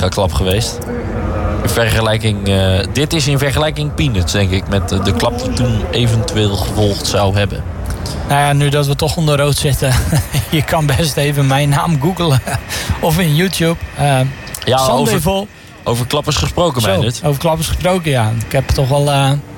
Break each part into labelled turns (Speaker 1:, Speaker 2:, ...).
Speaker 1: klap geweest. In vergelijking, dit is in vergelijking peanuts, denk ik, met de klap die toen eventueel gevolgd zou hebben.
Speaker 2: Nou ja, nu dat we toch onder rood zitten, je kan best even mijn naam googlen of in YouTube.
Speaker 1: Over klappers gesproken, Meindert.
Speaker 2: Over klappers gesproken, ja. Ik heb toch wel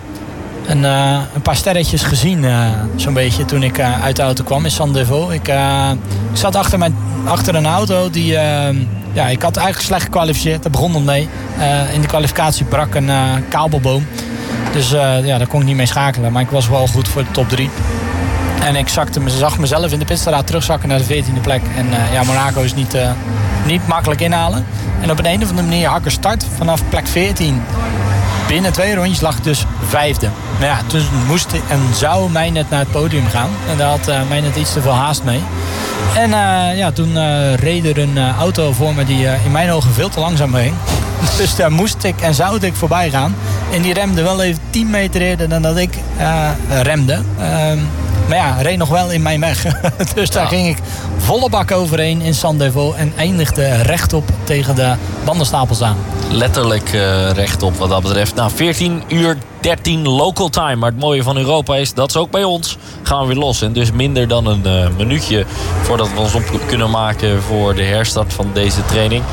Speaker 2: een paar sterretjes gezien, zo'n beetje, toen ik uit de auto kwam in Sandevaux. Ik zat achter een auto die... ik had eigenlijk slecht gekwalificeerd, daar begon het mee. In de kwalificatie brak een kabelboom. Dus daar kon ik niet mee schakelen. Maar ik was wel goed voor de top 3. En ik zag mezelf in de pitstraat terugzakken naar de 14e plek. En Monaco is niet makkelijk inhalen. En op een of andere manier had ik een start vanaf plek 14. Binnen 2 rondjes lag ik dus 5e. Maar ja, toen zou Meindert naar het podium gaan. En daar had Meindert iets te veel haast mee. En toen reed er een auto voor me die in mijn ogen veel te langzaam ging. Dus daar moest ik en zou ik voorbij gaan. En die remde wel even 10 meter eerder dan dat ik remde. Maar ja, reed nog wel in mijn weg. Dus daar ging ik volle bak overheen in Sandevaux. En eindigde rechtop tegen de bandenstapels aan.
Speaker 1: Letterlijk rechtop wat dat betreft. Nou, 14:13 local time. Maar het mooie van Europa is dat ze ook bij ons gaan weer los. En dus minder dan een minuutje voordat we ons op kunnen maken voor de herstart van deze training.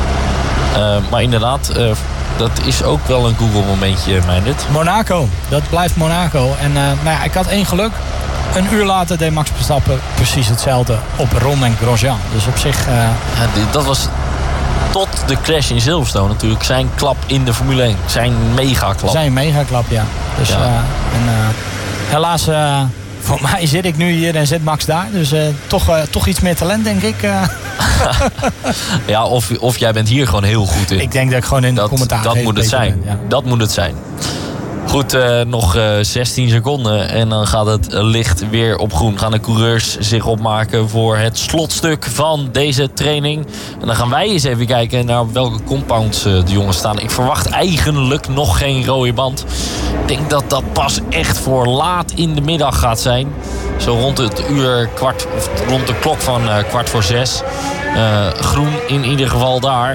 Speaker 1: Maar inderdaad, dat is ook wel een Google-momentje, Meindert.
Speaker 2: Monaco, dat blijft Monaco. En ik had 1 geluk. Een uur later deed Max Verstappen precies hetzelfde op Romain Grosjean. Dus op zich...
Speaker 1: dat was tot de crash in Silverstone natuurlijk zijn klap in de Formule 1. Zijn megaklap.
Speaker 2: Zijn megaklap, ja. Dus, helaas, voor mij zit ik nu hier en zit Max daar. Dus toch iets meer talent, denk ik.
Speaker 1: Ja, of jij bent hier gewoon heel goed in.
Speaker 2: Ik denk dat ik gewoon in de commentaar...
Speaker 1: Dat moet het zijn. Ja. Dat moet het zijn. Goed, nog 16 seconden en dan gaat het licht weer op groen. Gaan de coureurs zich opmaken voor het slotstuk van deze training. En dan gaan wij eens even kijken naar op welke compounds de jongens staan. Ik verwacht eigenlijk nog geen rode band. Ik denk dat dat pas echt voor laat in de middag gaat zijn. Zo rond het uur rond de klok van 5:45. Groen in ieder geval daar.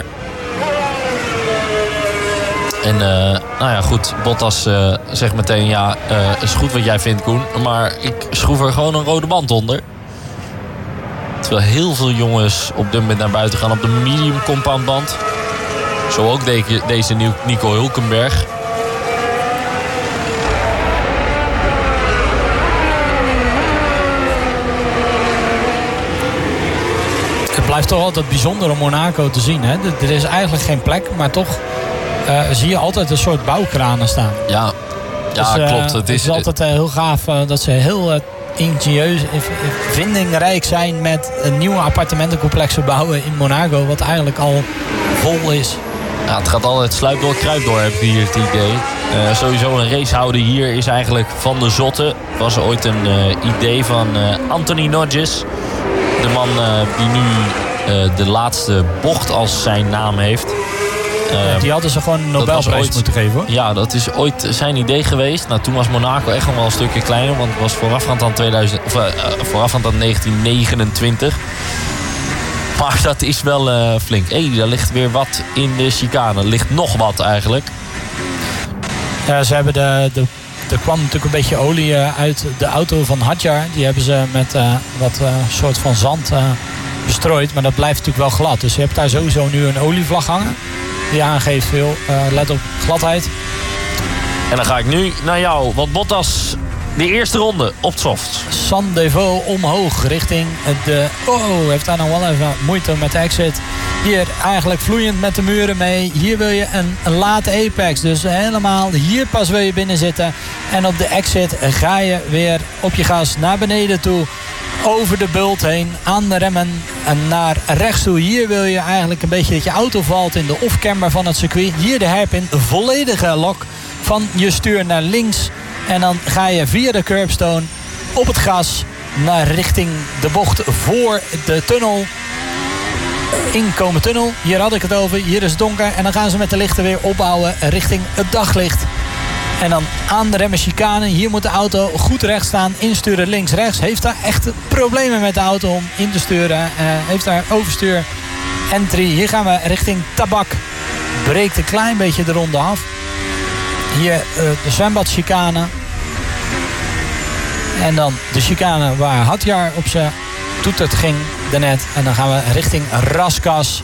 Speaker 1: En goed, Bottas zegt meteen, is goed wat jij vindt, Koen. Maar ik schroef er gewoon een rode band onder. Terwijl heel veel jongens op dit moment naar buiten gaan op de medium compound band. Zo ook deze Nico Hülkenberg.
Speaker 2: Het blijft toch altijd bijzonder om Monaco te zien. Hè? Er is eigenlijk geen plek, maar toch... zie je altijd een soort bouwkranen staan.
Speaker 1: Ja,
Speaker 2: dus,
Speaker 1: klopt.
Speaker 2: Het is altijd heel gaaf dat ze heel ingenieus, vindingrijk zijn met nieuwe appartementencomplexen bouwen in Monaco, wat eigenlijk al vol is.
Speaker 1: Ja, het gaat altijd sluip door, kruip door, heb ik hier het idee. Sowieso een race houden hier is eigenlijk van de zotte. Het was ooit een idee van Anthony Nodges. De man die nu de laatste bocht als zijn naam heeft.
Speaker 2: Die hadden ze gewoon een Nobelprijs moeten geven, hoor.
Speaker 1: Ja, dat is ooit zijn idee geweest. Nou, toen was Monaco echt nog wel een stukje kleiner. Want het was voorafgaand aan 1929. Maar dat is wel flink. Daar ligt weer wat in de chicane. Er ligt nog wat eigenlijk.
Speaker 2: Ja, ze hebben er kwam natuurlijk een beetje olie uit de auto van Hadjar. Die hebben ze met wat soort van zand bestrooid. Maar dat blijft natuurlijk wel glad. Dus je hebt daar sowieso nu een olievlag hangen. Die aangeeft veel. Let op gladheid.
Speaker 1: En dan ga ik nu naar jou. Want Bottas, de eerste ronde op het soft.
Speaker 2: Sandevaux omhoog richting de... heeft daar nog wel even moeite met de exit. Hier eigenlijk vloeiend met de muren mee. Hier wil je een late apex. Dus helemaal hier pas wil je binnen zitten. En op de exit ga je weer op je gas naar beneden toe. Over de bult heen, aan de remmen en naar rechts toe. Hier wil je eigenlijk een beetje dat je auto valt in de off-camber van het circuit. Hier de hairpin, volledige lok van je stuur naar links. En dan ga je via de curbstone op het gas naar richting de bocht voor de tunnel. Inkomen tunnel, hier had ik het over. Hier is het donker en dan gaan ze met de lichten weer opbouwen richting het daglicht. En dan aan de remmen chicane. Hier moet de auto goed recht staan. Insturen links-rechts. Heeft daar echt problemen met de auto om in te sturen. Heeft daar overstuur. entry. Hier gaan we richting Tabak. Breekt een klein beetje de ronde af. Hier de zwembadchicane. En dan de chicane waar Hadjar op zijn toetert ging daarnet. En dan gaan we richting Raskas.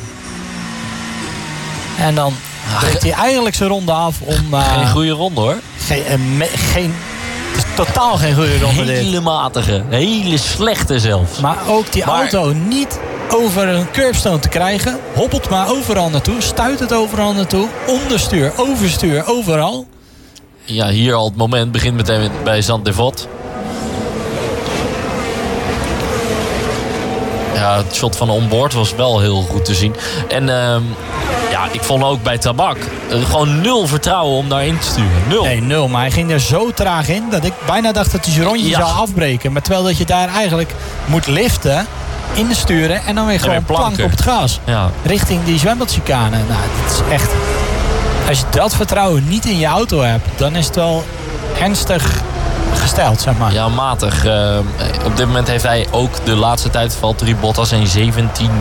Speaker 2: En dan breekt hij eigenlijk zijn ronde af om...
Speaker 1: geen goede ronde hoor.
Speaker 2: Het is totaal geen goede ronde dit.
Speaker 1: Hele matige. Hele slechte zelfs.
Speaker 2: Maar ook die auto niet over een curbstone te krijgen. Hobbelt maar overal naartoe. Stuit het overal naartoe. Onderstuur, overstuur, overal.
Speaker 1: Ja, hier al het moment begint meteen bij Zandvoort. Ja, het shot van onboard was wel heel goed te zien. En ja, ik vond ook bij Tabak gewoon 0 vertrouwen om daarin te sturen. 0.
Speaker 2: Nee, 0. Maar hij ging er zo traag in dat ik bijna dacht dat hij zijn rondje zou afbreken. Maar terwijl dat je daar eigenlijk moet liften, insturen en dan weer gewoon plank op het gas.
Speaker 1: Ja.
Speaker 2: Richting die zwembadchicane. Nou, dit is echt... Als je dat vertrouwen niet in je auto hebt, dan is het wel ernstig gesteld, zeg maar.
Speaker 1: Ja, matig. Op dit moment heeft hij ook de laatste tijd Valtteri Bottas een 17-9.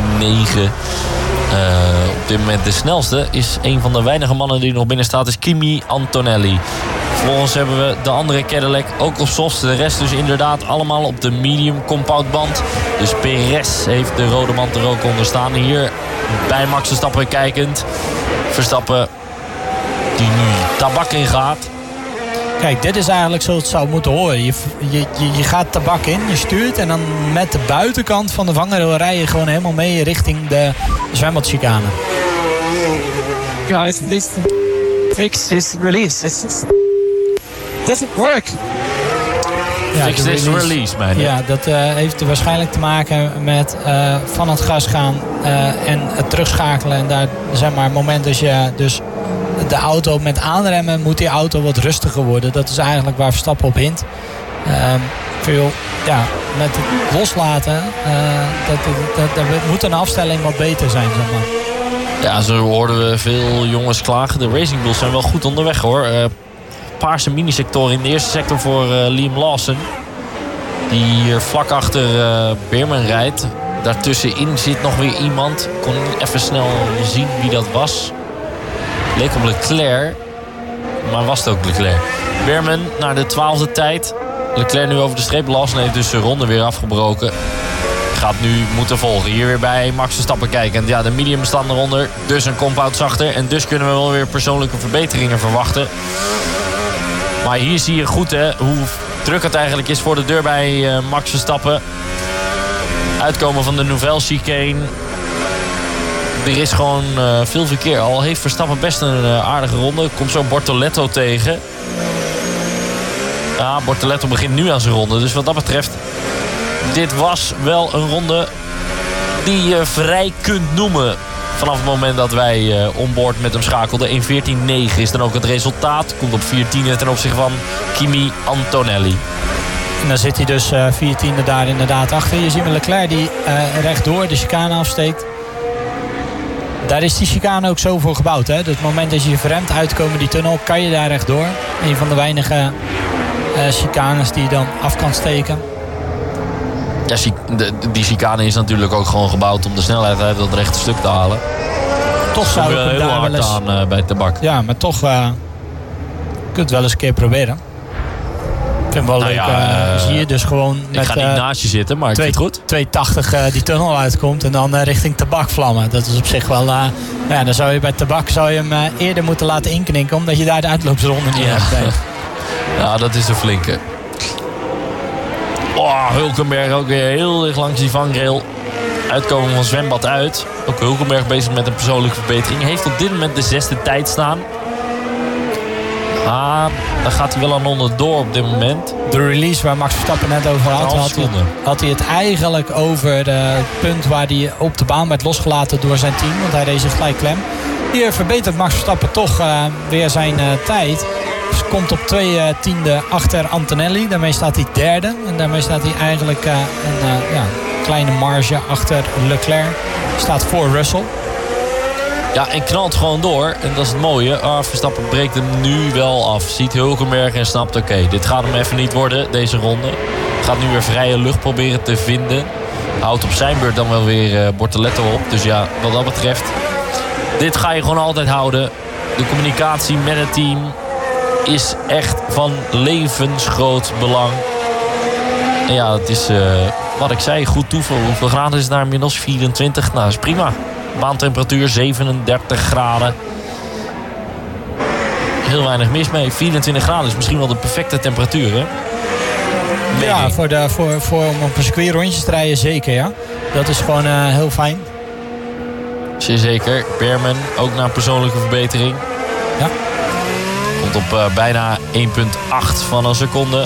Speaker 1: Op dit moment de snelste is een van de weinige mannen die nog binnen staat, is Kimi Antonelli. Vervolgens hebben we de andere Cadillac ook op softs. De rest dus inderdaad allemaal op de medium compound band. Dus Perez heeft de rode band er ook onder staan. Hier bij Max Verstappen kijkend. Verstappen die nu Tabak in gaat.
Speaker 2: Kijk, dit is eigenlijk zo het zou moeten horen. Je gaat Tabak in, je stuurt en dan met de buitenkant van de vangrail rij je gewoon helemaal mee richting de zwembadchicane.
Speaker 3: Guys, this fix this release. It doesn't work.
Speaker 2: Ja,
Speaker 1: fix this release, man.
Speaker 2: Ja, dat heeft waarschijnlijk te maken met van het gas gaan en het terugschakelen. En daar zijn maar momenten als je dus de auto met aanremmen, moet die auto wat rustiger worden. Dat is eigenlijk waar Verstappen op hint. Veel, ja, met het loslaten, dat moet een afstelling wat beter zijn, zeg maar.
Speaker 1: Ja, zo hoorden we veel jongens klagen. De Racing Bulls zijn wel goed onderweg, hoor. Paarse minisector in de eerste sector voor Liam Lawson. Die hier vlak achter Beerman rijdt. Daartussenin zit nog weer iemand. Ik kon niet even snel zien wie dat was. Leek op Leclerc. Maar was het ook Leclerc. Beerman naar de 12e tijd. Leclerc nu over de streep. Lawson heeft dus zijn ronde weer afgebroken. Gaat nu moeten volgen. Hier weer bij Max Verstappen kijken. Ja, de medium staan eronder. Dus een compound zachter. En dus kunnen we wel weer persoonlijke verbeteringen verwachten. Maar hier zie je goed hoe druk het eigenlijk is voor de deur bij Max Verstappen. Uitkomen van de Nouvelle chicane. Er is gewoon veel verkeer. Al heeft Verstappen best een aardige ronde. Komt zo Bortoletto tegen. Ja, Bortoletto begint nu aan zijn ronde. Dus wat dat betreft, dit was wel een ronde die je vrij kunt noemen. Vanaf het moment dat wij onboard met hem schakelden. 1.14.9 is dan ook het resultaat. Komt op 14e ten opzichte van Kimi Antonelli.
Speaker 2: En dan zit hij dus 14e daar inderdaad achter. Je ziet met Leclerc die rechtdoor de chicane afsteekt. Daar is die chicane ook zo voor gebouwd. Hè? Dus op het moment dat je verremt uitkomen die tunnel, kan je daar rechtdoor. Een van de weinige chicanes die je dan af kan steken.
Speaker 1: Ja, die chicane is natuurlijk ook gewoon gebouwd om de snelheid uit dat rechte stuk te halen.
Speaker 2: Toch zou ik hem
Speaker 1: heel
Speaker 2: daar
Speaker 1: hard
Speaker 2: wel eens
Speaker 1: aan bij Tabak.
Speaker 2: Ja, maar toch kun je het wel eens een keer proberen. Ik vind het wel leuk. Zie je dus gewoon met,
Speaker 1: ik ga niet naast je zitten, maar ik vind het goed.
Speaker 2: 280 die tunnel uitkomt en dan richting Tabak vlammen. Dat is op zich wel... ja, dan zou je bij Tabak hem eerder moeten laten inknikken, omdat je daar de uitloopsronde niet hebt.
Speaker 1: Ja, dat is een flinke. Oh, Hulkenberg ook weer heel erg langs die vangrail. Uitkomen van zwembad uit. Ook Hulkenberg bezig met een persoonlijke verbetering. Heeft op dit moment de 6e tijd staan. Daar gaat hij wel aan onderdoor op dit moment.
Speaker 2: De release waar Max Verstappen net over had hij het eigenlijk over het punt waar hij op de baan werd losgelaten door zijn team. Want hij reed zich gelijk klem. Hier verbetert Max Verstappen toch weer zijn tijd. Dus komt op 2/10 achter Antonelli. Daarmee staat hij derde. En daarmee staat hij eigenlijk een kleine marge achter Leclerc. Staat voor Russell.
Speaker 1: Ja, en knalt gewoon door. En dat is het mooie. Verstappen breekt hem nu wel af. Ziet Hulkenberg en snapt, oké, dit gaat hem even niet worden, deze ronde. Gaat nu weer vrije lucht proberen te vinden. houdt op zijn beurt dan wel weer Bortoleto op. Dus ja, wat dat betreft, dit ga je gewoon altijd houden. De communicatie met het team is echt van levensgroot belang. En ja, het is wat ik zei, goed toeval. Hoeveel graden is het daar inmiddels? 24. Nou, dat is prima. Baantemperatuur 37 graden. Heel weinig mis mee. 24 graden is misschien wel de perfecte temperatuur, hè?
Speaker 2: Ja, voor om op een circuit rondjes te rijden zeker, ja. Dat is gewoon heel fijn.
Speaker 1: Zeer zeker. Behrman ook naar persoonlijke verbetering.
Speaker 2: Ja.
Speaker 1: Komt op bijna 1,8 van een seconde.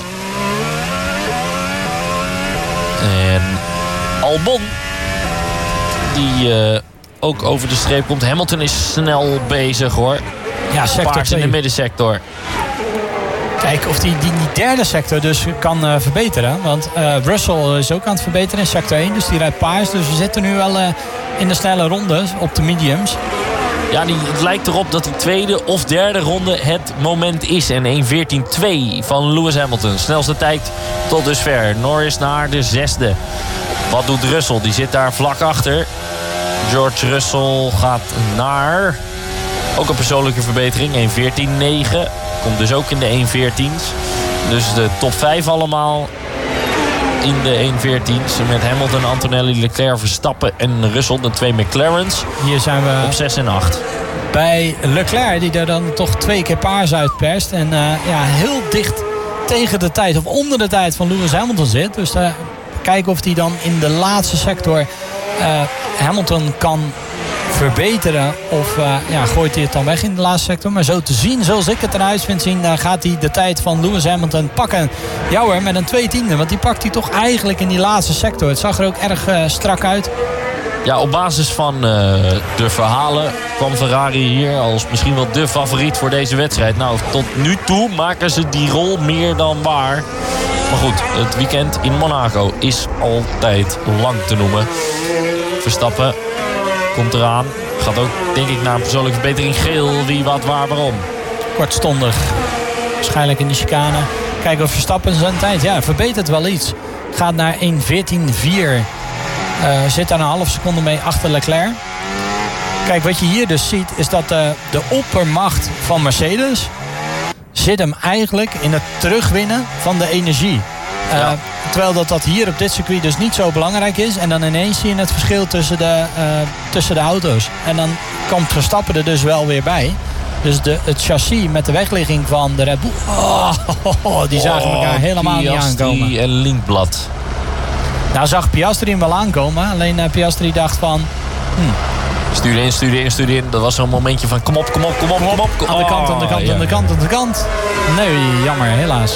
Speaker 1: En Albon, die ook over de streep komt. Hamilton is snel bezig, hoor.
Speaker 2: Ja, sector
Speaker 1: Paars
Speaker 2: 2.
Speaker 1: in de middensector.
Speaker 2: Kijken of die derde sector dus kan verbeteren. Want Russell is ook aan het verbeteren in sector 1. Dus die rijdt paars. Dus we zitten nu wel in de snelle ronde op de mediums.
Speaker 1: Ja, het lijkt erop dat die tweede of derde ronde het moment is. En 1:14.2 van Lewis Hamilton. Snelste tijd tot dusver. Norris naar de 6e. Wat doet Russell? Die zit daar vlak achter. George Russell gaat naar... Ook een persoonlijke verbetering. 1:14.9. Komt dus ook in de 1:14's. Dus de top 5 allemaal in de 1:14's. Met Hamilton, Antonelli, Leclerc, Verstappen en Russell. De 2 McLaren's.
Speaker 2: Hier zijn we
Speaker 1: op 6 en 8.
Speaker 2: Bij Leclerc, die er dan toch 2 keer paars uitperst. En heel dicht tegen de tijd of onder de tijd van Lewis Hamilton zit. Dus kijken of hij dan in de laatste sector Hamilton kan verbeteren. Of gooit hij het dan weg in de laatste sector. Maar zo te zien, zoals ik het eruit vind zien, gaat hij de tijd van Lewis Hamilton pakken. Ja hoor, met een 2/10. Want die pakt hij toch eigenlijk in die laatste sector. Het zag er ook erg strak uit.
Speaker 1: Ja, op basis van de verhalen kwam Ferrari hier als misschien wel de favoriet voor deze wedstrijd. Nou, tot nu toe maken ze die rol meer dan waar. Maar goed, het weekend in Monaco is altijd lang te noemen. Verstappen komt eraan. Gaat ook, denk ik, naar een persoonlijke verbetering. Geel, wie, wat, waar, waarom.
Speaker 2: Kortstondig. Waarschijnlijk in de chicane. Kijken of Verstappen zijn tijd. Ja, verbetert wel iets. Gaat naar 1:14.4. Zit daar een half seconde mee achter Leclerc. Kijk, wat je hier dus ziet is dat de oppermacht van Mercedes zit hem eigenlijk in het terugwinnen van de energie. Terwijl dat hier op dit circuit dus niet zo belangrijk is. En dan ineens zie je het verschil tussen de auto's. En dan komt Verstappen er dus wel weer bij. Dus het chassis met de wegligging van de Red Bull. Die zagen elkaar helemaal niet aankomen.
Speaker 1: Piastri en Lindblad.
Speaker 2: Nou zag Piastri hem wel aankomen. Alleen Piastri dacht van...
Speaker 1: Stuur in. Dat was zo'n momentje van kom op.
Speaker 2: Aan de kant. Nee, jammer, helaas.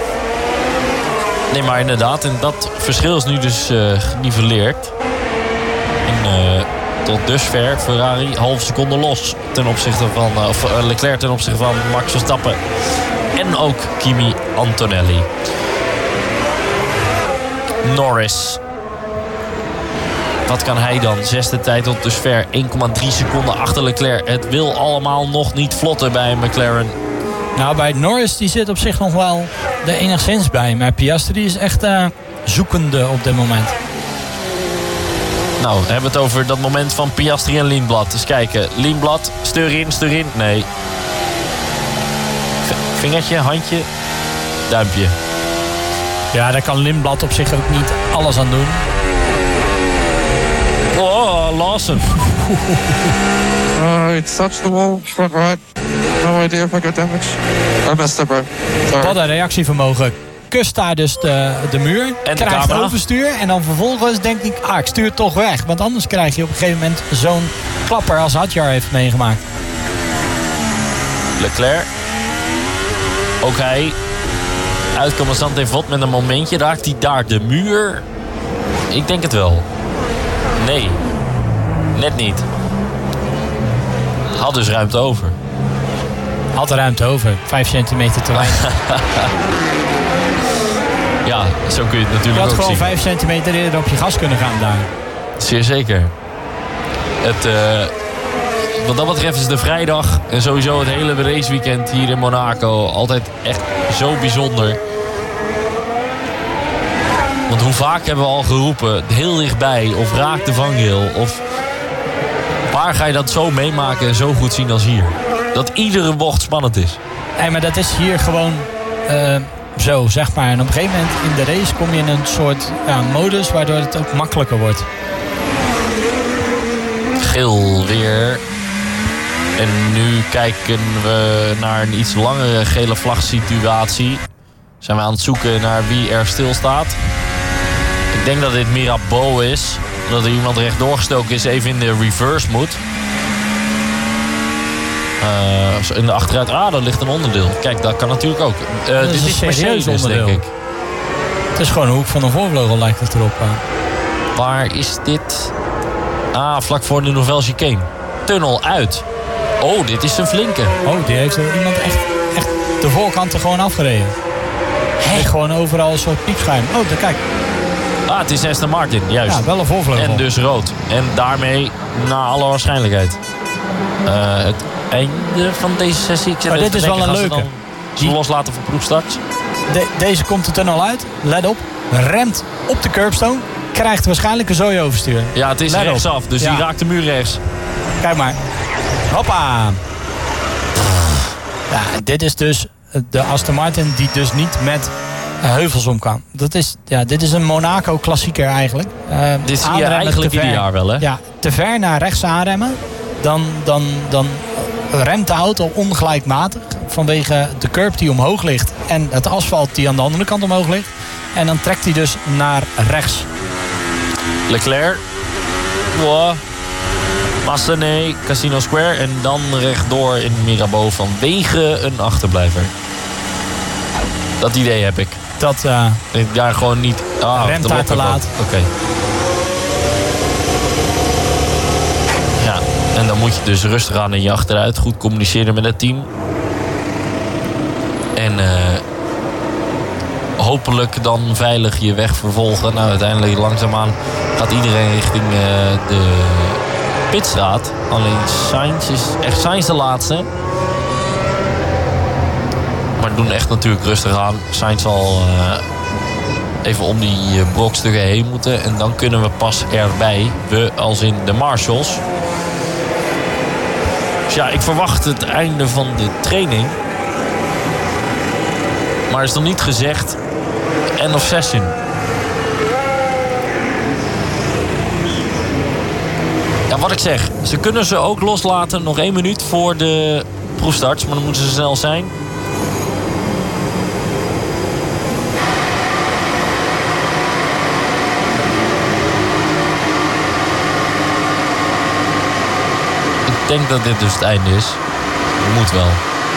Speaker 1: Nee, maar inderdaad. En dat verschil is nu dus geniveleerd. En tot dusver Ferrari half seconde los ten opzichte van... Leclerc ten opzichte van Max Verstappen. En ook Kimi Antonelli. Norris. Wat kan hij dan? 6e tijd tot dusver. 1,3 seconden achter Leclerc. Het wil allemaal nog niet vlotten bij McLaren.
Speaker 2: Nou, bij Norris die zit op zich nog wel er enigszins bij. Maar Piastri is echt zoekende op dit moment.
Speaker 1: Nou, we hebben het over dat moment van Piastri en Lindblad. Dus kijken. Lindblad, stuur in. Nee. Vingertje, handje, duimpje.
Speaker 2: Ja, daar kan Lindblad op zich ook niet alles aan doen.
Speaker 1: Oh, Lawson.
Speaker 3: It touched the wall, front right. No idea if I got damage. I messed up, bro. Sorry.
Speaker 2: Wat een reactievermogen. Kust daar dus de muur.
Speaker 1: En de
Speaker 2: krijgt
Speaker 1: camera.
Speaker 2: overstuur. En dan vervolgens denk ik, ik stuur toch weg. Want anders krijg je op een gegeven moment zo'n klapper als Hadjar heeft meegemaakt.
Speaker 1: Leclerc. Ook hij. Uitkomen Zandvoort met een momentje. Raakt hij daar de muur? Ik denk het wel. Nee. Net niet. Had dus ruimte over.
Speaker 2: Had er ruimte over. 5 centimeter te weinig.
Speaker 1: Ja, zo kun je het
Speaker 2: Je
Speaker 1: natuurlijk
Speaker 2: had
Speaker 1: ook
Speaker 2: gewoon
Speaker 1: zien.
Speaker 2: 5 centimeter eerder op je gas kunnen gaan daar.
Speaker 1: Zeer zeker. Wat dat betreft is de vrijdag en sowieso het hele raceweekend hier in Monaco altijd echt zo bijzonder. Want Want hoe vaak hebben we al geroepen, heel dichtbij, of raak de vangrail, of waar ga je dat zo meemaken en zo goed zien als hier? Dat iedere bocht spannend is.
Speaker 2: Nee, maar dat is hier gewoon zo, zeg maar. En op een gegeven moment in de race kom je in een soort modus waardoor het ook makkelijker wordt.
Speaker 1: Geel weer. En nu kijken we naar een iets langere gele vlag situatie. Zijn we aan het zoeken naar wie er stilstaat. Ik denk dat dit Mirabeau is. Dat er iemand rechtdoor gestoken is, even in de reverse moet. In de achteruit. Daar ligt een onderdeel. Kijk, dat kan natuurlijk ook. Dit is Mercedes, onderdeel, denk ik.
Speaker 2: Het is gewoon een hoek van een voorvleugel, lijkt het erop.
Speaker 1: Waar is dit? Vlak voor de Nouvelle Chicane. Tunnel uit. Oh, dit is een flinke.
Speaker 2: Oh, die heeft er iemand echt de voorkant er gewoon afgereden. Hij gewoon overal een soort piepschuim. Oh, daar kijk.
Speaker 1: Het is Aston Martin, juist.
Speaker 2: Ja, wel een voorvleugel.
Speaker 1: En dus rood. En daarmee, naar alle waarschijnlijkheid, het einde van deze sessie.
Speaker 2: Maar dit is wel een leuke.
Speaker 1: Ze loslaten voor proefstart.
Speaker 2: Deze komt de tunnel uit. Let op. Remt op de curbstone. Krijgt waarschijnlijk een zooi overstuur.
Speaker 1: Ja, het is rechtsaf. Dus die raakt de muur rechts.
Speaker 2: Kijk maar. Hoppa. Ja, dit is dus de Aston Martin die dus niet met heuvels om kan. Dit is een Monaco klassieker eigenlijk.
Speaker 1: Dit zie je eigenlijk ieder jaar wel, hè?
Speaker 2: Ja, te ver naar rechts aanremmen. Dan remt de auto ongelijkmatig. Vanwege de curb die omhoog ligt. En het asfalt die aan de andere kant omhoog ligt. En dan trekt hij dus naar rechts.
Speaker 1: Leclerc. Wow. Massenet, Casino Square. En dan rechtdoor in Mirabeau vanwege een achterblijver. Dat idee heb ik.
Speaker 2: Dat
Speaker 1: ja, gewoon niet.
Speaker 2: remt daar te laat.
Speaker 1: Oké. Ja, en dan moet je dus rustig aan in je achteruit. Goed communiceren met het team. En hopelijk dan veilig je weg vervolgen. Nou, uiteindelijk langzaamaan gaat iedereen richting de pitstraat. Alleen Sainz is echt Sainz de laatste. Maar doen echt natuurlijk rustig aan. Sainz zal even om die brokstukken heen moeten. En dan kunnen we pas erbij. We als in de marshals. Dus ja, ik verwacht het einde van de training. Maar is nog niet gezegd. End of session. Ja, wat ik zeg. Ze kunnen ze ook loslaten. Nog 1 minuut voor de proefstarts. Maar dan moeten ze snel zijn. Ik denk dat dit dus het einde is. Moet wel.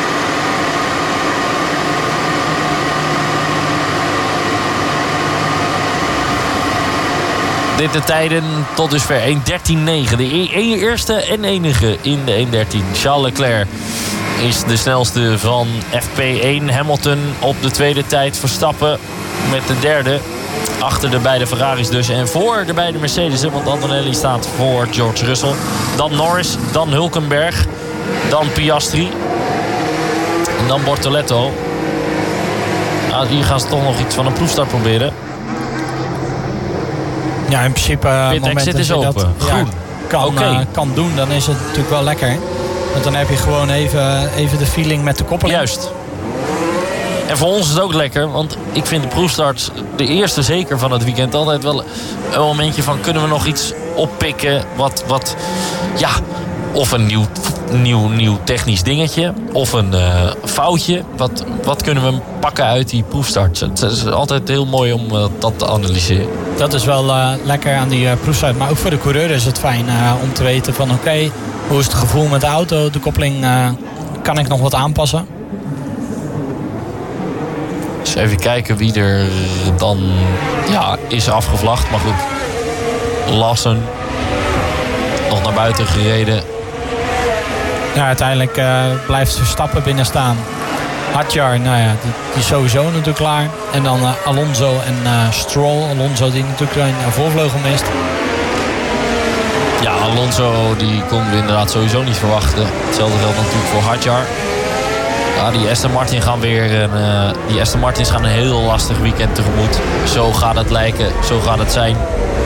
Speaker 1: Dit de tijden tot dusver 1.13.9. De eerste en enige in de 1.13. Charles Leclerc is de snelste van FP1. Hamilton op de tweede tijd. Verstappen met de derde. Achter de beide Ferraris dus. En voor de beide Mercedes'en. Want Antonelli staat voor George Russell. Dan Norris. Dan Hülkenberg. Dan Piastri. En dan Bortoletto. Nou, hier gaan ze toch nog iets van een proefstart proberen.
Speaker 2: Ja, in principe
Speaker 1: Pit exit is open. Groen.
Speaker 2: Kan doen, dan is het natuurlijk wel lekker. Want dan heb je gewoon even de feeling met de koppeling.
Speaker 1: Juist. En voor ons is het ook lekker, want ik vind de proefstarts, de eerste zeker van het weekend, altijd wel een momentje van kunnen we nog iets oppikken wat ja, of een nieuw technisch dingetje, of een foutje. Wat kunnen we pakken uit die proefstarts? Het is altijd heel mooi om dat te analyseren.
Speaker 2: Dat is wel lekker aan die proefstart. Maar ook voor de coureur is het fijn om te weten van oké, hoe is het gevoel met de auto? De koppeling, kan ik nog wat aanpassen?
Speaker 1: Dus even kijken wie er dan is afgevlacht. Maar goed, Lawson nog naar buiten gereden.
Speaker 2: Ja, uiteindelijk blijft Verstappen binnen staan. Hadjar, nou ja, die is sowieso natuurlijk klaar. En dan Alonso en Stroll. Alonso die natuurlijk een voorvleugel mist.
Speaker 1: Ja, Alonso die konden we inderdaad sowieso niet verwachten. Hetzelfde geldt natuurlijk voor Hadjar. Ja, die Aston Martins gaan een heel lastig weekend tegemoet. Zo gaat het lijken, zo gaat het zijn.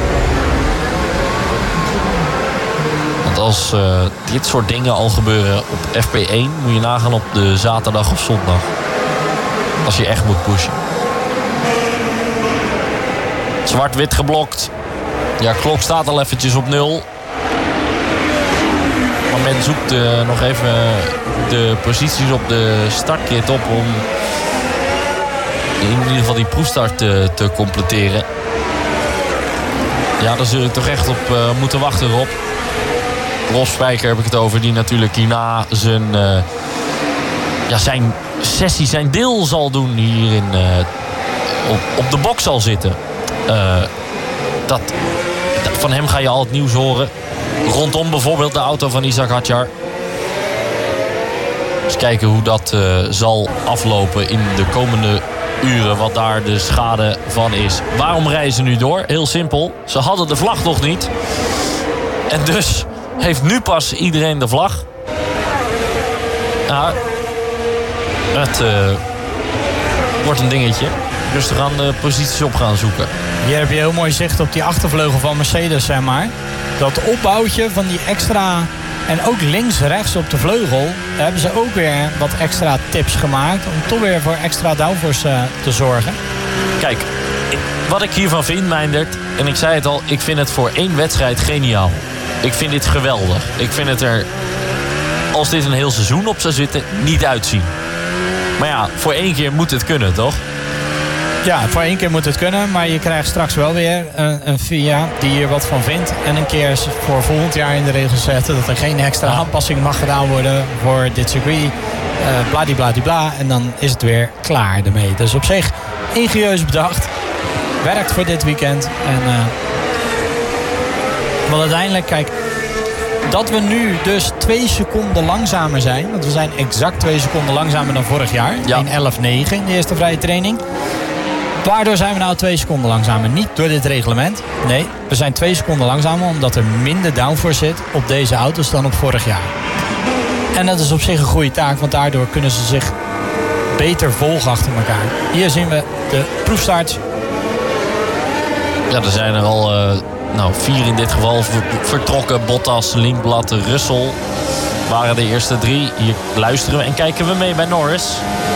Speaker 1: Want als dit soort dingen al gebeuren op FP1... moet je nagaan op de zaterdag of zondag. Als je echt moet pushen. Zwart-wit geblokt. Ja, klok staat al eventjes op 0. Maar men zoekt nog even de posities op de startkit op... om in ieder geval die proefstart te completeren. Ja, daar zul ik toch echt op moeten wachten, Rob. Rob Spijker heb ik het over, die natuurlijk hierna zijn sessie, zijn deel zal doen hier op de box zal zitten. Van hem ga je al het nieuws horen. Rondom bijvoorbeeld de auto van Isack Hadjar. Dus kijken hoe dat zal aflopen in de komende uren. Wat daar de schade van is. Waarom rijden ze nu door? Heel simpel. Ze hadden de vlag nog niet. En dus heeft nu pas iedereen de vlag. Ja, het wordt een dingetje. Rustig aan de posities op gaan zoeken.
Speaker 2: Hier heb je heel mooi zicht op die achtervleugel van Mercedes, zeg maar. Dat opbouwtje van die extra... En ook links-rechts op de vleugel... daar hebben ze ook weer wat extra tips gemaakt... om toch weer voor extra downforce te zorgen.
Speaker 1: Kijk, wat ik hiervan vind, Meindert... en ik zei het al, ik vind het voor 1 wedstrijd geniaal. Ik vind dit geweldig. Ik vind het er, als dit een heel seizoen op zou zitten... niet uitzien. Maar ja, voor 1 keer moet het kunnen, toch?
Speaker 2: Ja, voor 1 keer moet het kunnen, maar je krijgt straks wel weer een FIA die hier wat van vindt. En een keer voor volgend jaar in de regels zetten dat er geen extra aanpassing mag gedaan worden voor dit circuit. Bladibladibla. En dan is het weer klaar ermee. Dus op zich ingenieus bedacht. Werkt voor dit weekend. Want uiteindelijk, kijk, dat we nu dus 2 seconden langzamer zijn. Want we zijn exact 2 seconden langzamer dan vorig jaar.
Speaker 1: Ja.
Speaker 2: 1:11.9 in de eerste vrije training. Waardoor zijn we nou 2 seconden langzamer? Niet door dit reglement. Nee, we zijn 2 seconden langzamer omdat er minder downforce zit op deze auto's dan op vorig jaar. En dat is op zich een goede taak, want daardoor kunnen ze zich beter volgen achter elkaar. Hier zien we de proefstart.
Speaker 1: Ja, er zijn er al 4 in dit geval vertrokken. Bottas, Lindblad, Russell waren de eerste 3. Hier luisteren we en kijken we mee bij Norris.